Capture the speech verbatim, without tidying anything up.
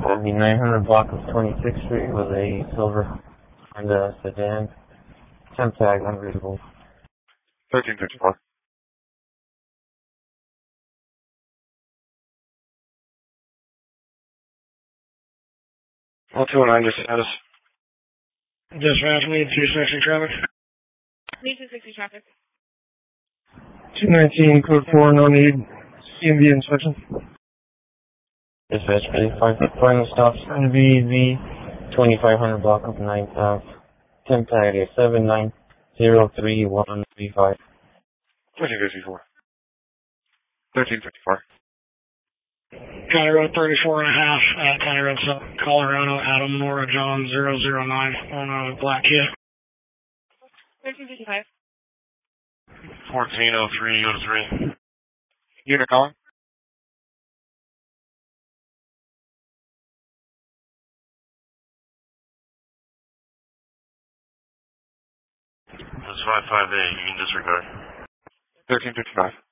The nine hundred block of twenty-sixth Street with a silver Honda sedan. Temp tag unreadable. thirteen fifty-four. one two one nine, your status. Dispatch, need two sixty traffic. Need two sixty traffic. two nineteen, code four, no need. C M V inspection. Dispatch, final stop's going to be the twenty-five hundred block of ninth Ave. Temp tag is seven nine zero three one three five. thirteen fifty-four. thirteen fifty-four. County Road thirty-four and a half at County Road seven, Colorado, Adam, Nora, John, zero zero nine on a black Kia. thirteen fifty-five. fourteen oh three, go to three. Unit calling? That's five five eight, you can disregard. thirteen fifty-five.